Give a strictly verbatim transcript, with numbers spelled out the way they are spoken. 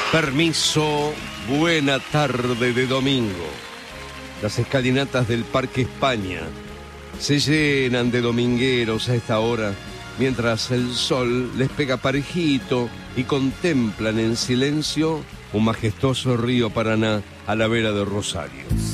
Permiso, buena tarde de domingo. Las escalinatas del Parque España se llenan de domingueros a esta hora, mientras el sol les pega parejito y contemplan en silencio un majestuoso río Paraná a la vera de Rosario.